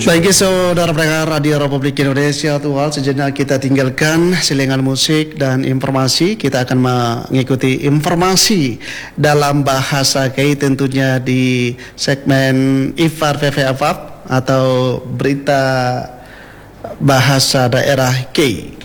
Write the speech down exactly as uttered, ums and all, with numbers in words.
Baik, saudara pendengar Radio Republik Indonesia, tuhan sejenak kita tinggalkan selingan musik dan informasi. Kita akan mengikuti informasi dalam bahasa K I tentunya di segmen Ifar V V F atau berita bahasa daerah K I.